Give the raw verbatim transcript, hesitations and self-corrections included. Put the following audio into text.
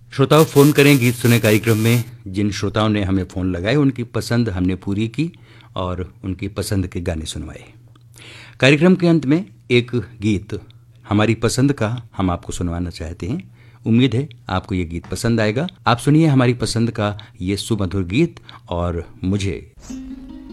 श्रोताओं, फ़ोन करें गीत सुने कार्यक्रम में जिन श्रोताओं ने हमें फ़ोन लगाए उनकी पसंद हमने पूरी की और उनकी पसंद के गाने सुनवाए। कार्यक्रम के अंत में एक गीत हमारी पसंद का हम आपको सुनवाना चाहते हैं। उम्मीद है आपको ये गीत पसंद आएगा। आप सुनिए हमारी पसंद का ये सुमधुर गीत और मुझे